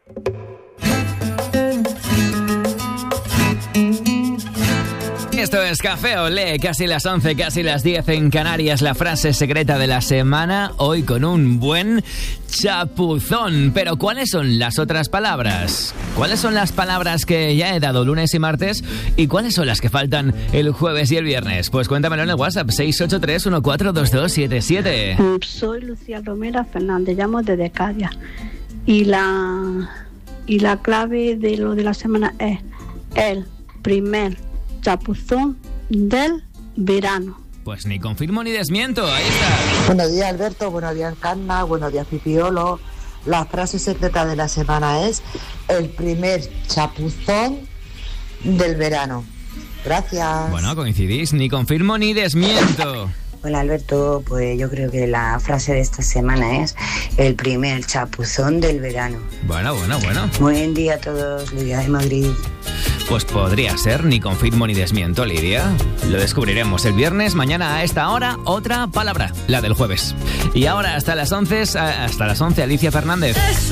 Esto es Café Olé, casi las 11, casi las 10 en Canarias, la frase secreta de la semana, hoy con un buen chapuzón. Pero ¿cuáles son las otras palabras? ¿Cuáles son las palabras que ya he dado lunes y martes? ¿Y cuáles son las que faltan el jueves y el viernes? Pues cuéntamelo en el WhatsApp, 683-142277. Soy Lucía Romera Fernández, llamo desde Cádiz. Y la clave de lo de la semana es el primer chapuzón del verano. Pues ni confirmo ni desmiento, ahí está. Buenos días, Alberto, buenos días, Carna, buenos días, Pipiolo. La frase secreta de la semana es el primer chapuzón del verano. Gracias. Bueno, coincidís, ni confirmo ni desmiento. Hola, Alberto, pues yo creo que la frase de esta semana es el primer chapuzón del verano. Bueno. Buen día a todos, Lidia de Madrid. Pues podría ser, ni confirmo ni desmiento, Lidia. Lo descubriremos el viernes, mañana a esta hora, otra palabra, la del jueves. Y ahora hasta las 11, Alicia Fernández.